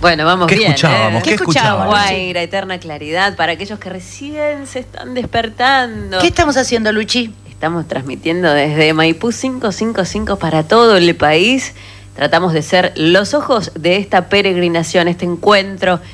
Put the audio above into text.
Bueno, vamos ¿Qué bien. escuchábamos? ¿Qué escuchábamos? Guaira, eterna claridad, para aquellos que recién se están despertando. ¿Qué estamos haciendo, Luchi? Estamos transmitiendo desde Maipú 555 para todo el país. Tratamos de ser los ojos de esta peregrinación, este encuentro